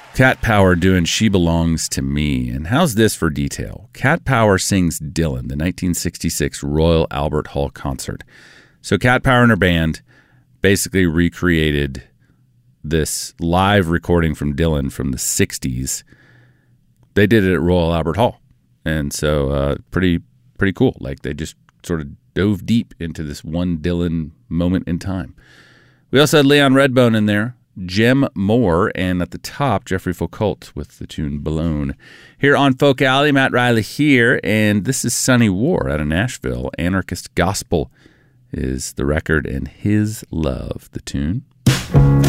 Cat Power doing She Belongs to Me. And how's this for detail? Cat Power sings Dylan, the 1966 Royal Albert Hall concert. So Cat Power and her band basically recreated this live recording from Dylan from the 60s. They did it at Royal Albert Hall. And so pretty cool. Like they just sort of dove deep into this one Dylan moment in time. We also had Leon Redbone in there, Jem Moore, and at the top, Jeffrey Foucault with the tune Blown. Here on Folk Alley, Matt Riley here, and this is Sonny War out of Nashville. Anarchist Gospel is the record, and His Love, the tune.